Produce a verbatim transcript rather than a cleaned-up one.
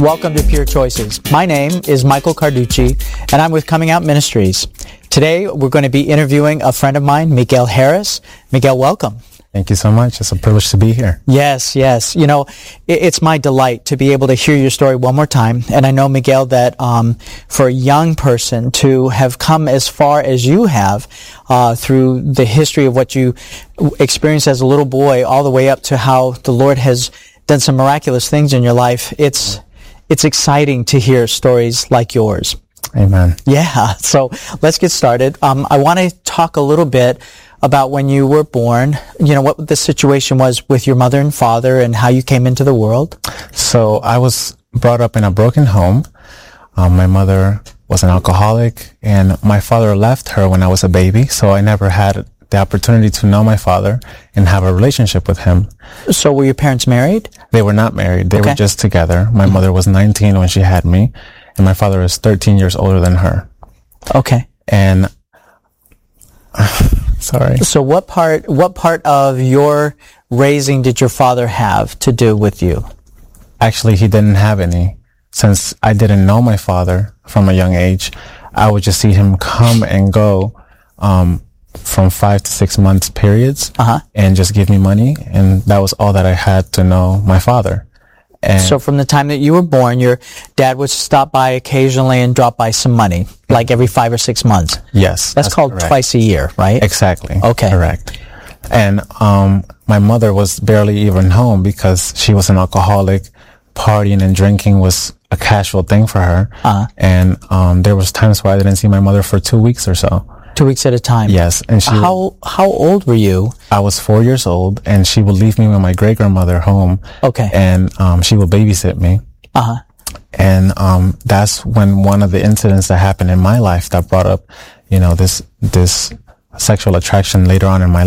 Welcome to Pure Choices. My name is Michael Carducci, and I'm with Coming Out Ministries. Today, we're going to be interviewing a friend of mine, Miguel Harris. Miguel, welcome. Thank you so much. It's a privilege to be here. Yes, yes. You know, it, it's my delight to be able to hear your story one more time. And I know, Miguel, that um, for a young person to have come as far as you have uh, through the history of what you experienced as a little boy all the way up to how the Lord has done some miraculous things in your life, it's it's exciting to hear stories like yours. Amen. Yeah. So let's get started. Um, I want to talk a little bit about when you were born, you know, what the situation was with your mother and father and how you came into the world. So I was brought up in a broken home. Um, my mother was an alcoholic, and my father left her when I was a baby, so I never had the opportunity to know my father and have a relationship with him. So were your parents married? They were not married. They Okay. were just together. My Mm-hmm. mother was nineteen when she had me, and my father is thirteen years older than her. Okay. And sorry. So what part what part of your raising did your father have to do with you? Actually, he didn't have any. Since I didn't know my father from a young age, I would just see him come and go um, from five to six months periods Uh-huh. and just give me money. And that was all that I had to know my father. And So from the time that you were born, your dad would stop by occasionally and drop by some money, like every five or six months. yes, That's, called correct. twice a year, right? Exactly. Okay. Correct. And um, my mother was barely even home because she was an alcoholic. Partying and drinking was a casual thing for her. Uh-huh. And um, there was times where I didn't see my mother for two weeks or so. Two weeks at a time. Yes. And she, How how old were you? I was four years old, and she would leave me with my great grandmother home. Okay. And um, she would babysit me. Uh-huh. And um, that's when one of the incidents that happened in my life that brought up, you know, this this sexual attraction later on in my